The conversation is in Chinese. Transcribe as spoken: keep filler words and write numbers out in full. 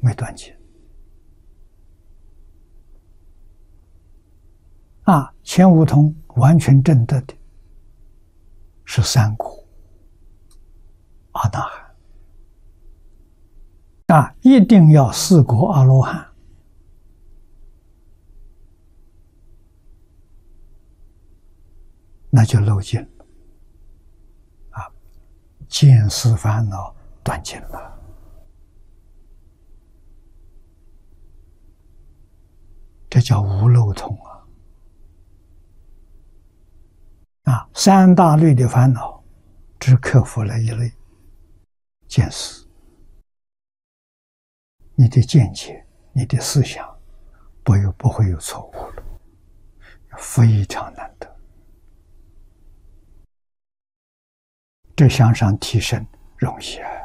没断尽。啊，前五通完全证得的是三果阿那含。啊，一定要四果阿罗汉。那就漏尽了。啊，见思烦恼断尽了。这叫无漏通啊！啊，三大类的烦恼，只克服了一类，见思。你的见解，你的思想，不有不会有错误了，非常难得。这向上提升容易啊！